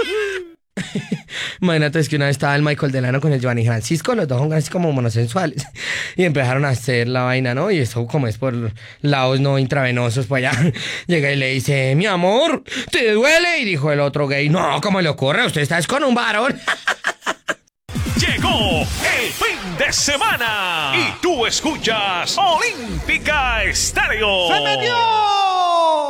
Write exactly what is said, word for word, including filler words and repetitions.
Imagínate, es que una vez estaba el Michael Delano con el Giovanni Francisco, los dos son así como monosensuales. Y empezaron a hacer la vaina, ¿no? Y eso como es por lados no intravenosos, pues allá llega y le dice, mi amor, ¿te duele? Y dijo el otro gay, no, ¿cómo le ocurre? Usted está es con un varón. Llegó el fin de semana y tú escuchas Olímpica Estéreo. ¡Se metió!